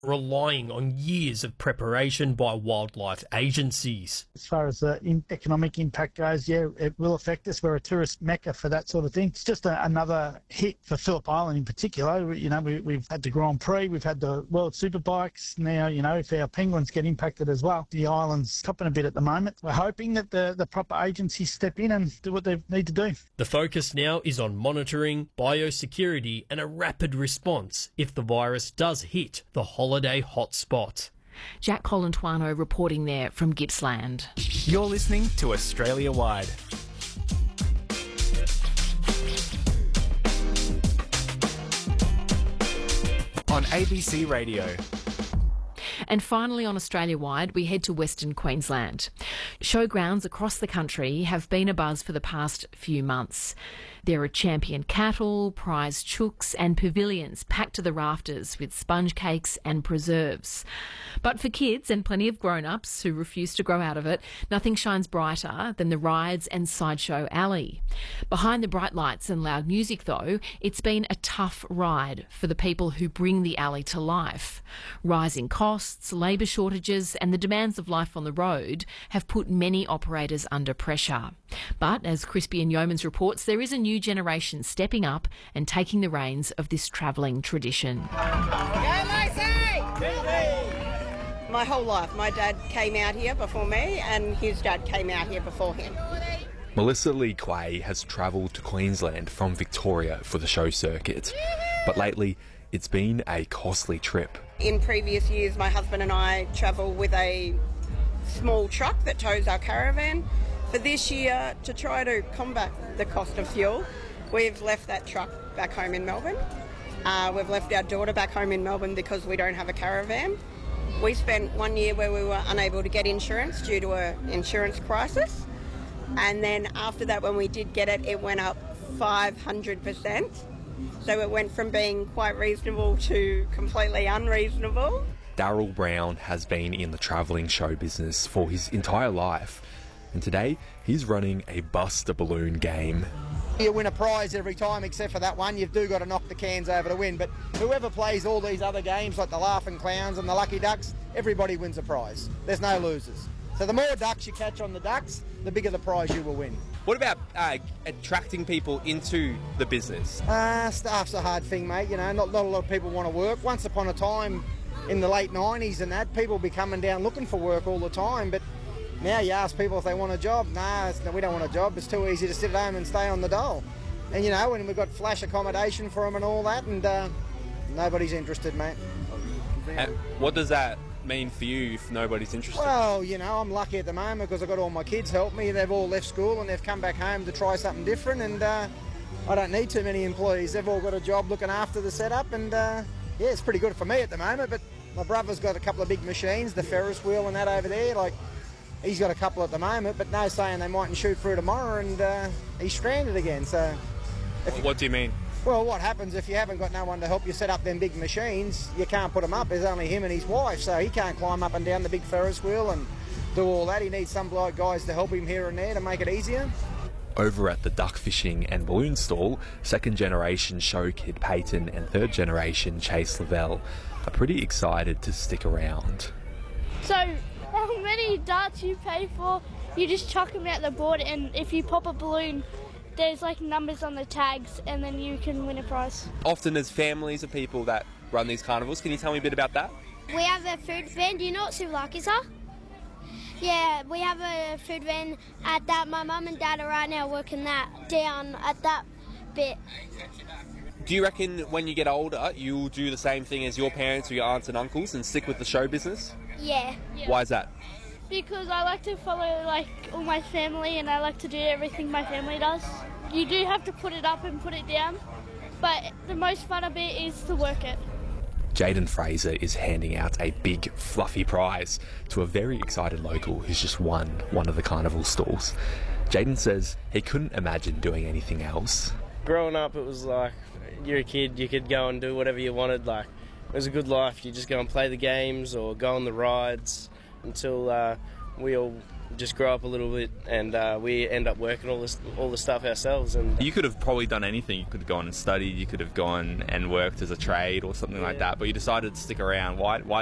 relying on years of preparation by wildlife agencies. As far as the economic impact goes, yeah, it will affect us. We're a tourist mecca for that sort of thing. It's just another hit for Phillip Island in particular. You know, we've had the Grand Prix, we've had the World Superbikes. Now, you know, if our penguins get impacted as well, the island's copping a bit at the moment. We're hoping that the proper agencies step in and do what they need to do. The focus now is on monitoring, biosecurity and a rapid response if the virus does hit the holiday hotspot. Jack Colantuano reporting there from Gippsland. You're listening to Australia Wide. On ABC Radio. And finally on Australia-wide, we head to Western Queensland. Showgrounds across the country have been abuzz for the past few months. There are champion cattle, prize chooks and pavilions packed to the rafters with sponge cakes and preserves. But for kids and plenty of grown-ups who refuse to grow out of it, nothing shines brighter than the rides and sideshow alley. Behind the bright lights and loud music, though, it's been a tough ride for the people who bring the alley to life. Rising costs, labour shortages and the demands of life on the road have put many operators under pressure. But as Crispy and Yeomans reports, there is a new generation stepping up and taking the reins of this travelling tradition. My whole life, my dad came out here before me and his dad came out here before him. Melissa Lee Quay has travelled to Queensland from Victoria for the show circuit, but lately it's been a costly trip. In previous years, my husband and I travel with a small truck that tows our caravan. For this year, to try to combat the cost of fuel, we've left that truck back home in Melbourne. We've left our daughter back home in Melbourne because we don't have a caravan. We spent 1 year where we were unable to get insurance due to an insurance crisis. And then after that, when we did get it, it went up 500%. So it went from being quite reasonable to completely unreasonable. Daryl Brown has been in the travelling show business for his entire life, and today he's running a bust-a-balloon game. You win a prize every time except for that one. You've got to knock the cans over to win, but whoever plays all these other games like the Laughing Clowns and the Lucky Ducks, everybody wins a prize. There's no losers. So the more ducks you catch on the ducks, the bigger the prize you will win. What about attracting people into the business? Staff's a hard thing, mate. You know, not a lot of people want to work. Once upon a time, in the late 90s and that, people be coming down looking for work all the time, but now you ask people if they want a job. No, we don't want a job. It's too easy to sit at home and stay on the dole. And, you know, and we've got flash accommodation for them and all that, and nobody's interested, mate. What does that mean for you if nobody's interested? Well, you know, I'm lucky at the moment because I've got all my kids help me. They've all left school and they've come back home to try something different, and I don't need too many employees. They've all got a job looking after the setup, and yeah, it's pretty good for me at the moment. But my brother's got a couple of big machines, the Ferris wheel and that over there. Like, he's got a couple at the moment, but no saying they mightn't shoot through tomorrow, and he's stranded again. So, what do you mean? Well, what happens if you haven't got no one to help you set up them big machines? You can't put them up. There's only him and his wife, so he can't climb up and down the big Ferris wheel and do all that. He needs some bloke guys to help him here and there to make it easier. Over at the duck fishing and balloon stall, second generation show kid Peyton and third generation Chase Lavelle are pretty excited to stick around. So, how many darts you pay for, you just chuck them out the board, and if you pop a balloon, there's like numbers on the tags, and then you can win a prize. Often there's families of people that run these carnivals. Can you tell me a bit about that? We have a food van. Do you know what souvlaki's are? Yeah, we have a food van at that. My mum and dad are right now working that down at that bit. Do you reckon when you get older, you'll do the same thing as your parents or your aunts and uncles and stick with the show business? Yeah. Why is that? Because I like to follow like all my family, and I like to do everything my family does. You do have to put it up and put it down, but the most fun of it is to work it. Jaden Fraser is handing out a big fluffy prize to a very excited local who's just won one of the carnival stalls. Jaden says he couldn't imagine doing anything else. Growing up, it was like, you're a kid, you could go and do whatever you wanted. Like, it was a good life. You just go and play the games or go on the rides until we all just grow up a little bit, and we end up working all the stuff ourselves. And you could have probably done anything. You could have gone and studied. You could have gone and worked as a trade or something like that. But you decided to stick around. Why